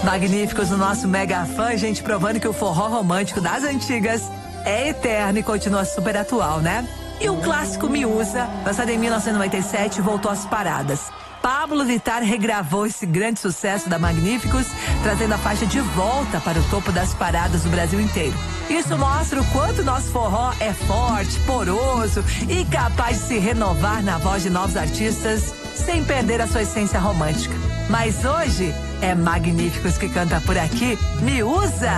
Magníficos no nosso mega fã, gente, provando que o forró romântico das antigas é eterno e continua super atual, né? E o clássico Me Usa, lançado em 1997, voltou às paradas. Pablo Vittar regravou esse grande sucesso da Magníficos, trazendo a faixa de volta para o topo das paradas do Brasil inteiro. Isso mostra o quanto nosso forró é forte, poroso e capaz de se renovar na voz de novos artistas, sem perder a sua essência romântica. Mas hoje é Magníficos que canta por aqui. Me Usa!